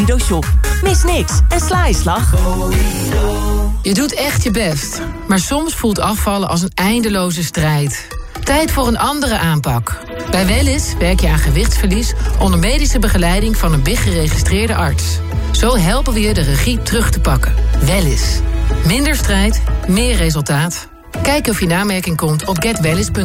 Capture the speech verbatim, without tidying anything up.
Shop. Mis niks en sla je slag. Je doet echt je best, maar soms voelt afvallen als een eindeloze strijd. Tijd voor een andere aanpak. Bij Wellness werk je aan gewichtsverlies onder medische begeleiding van een B I G-geregistreerde arts. Zo helpen we je de regie terug te pakken. Wellness. Minder strijd, meer resultaat. Kijk of je in aanmerking komt op get wellness punt n l.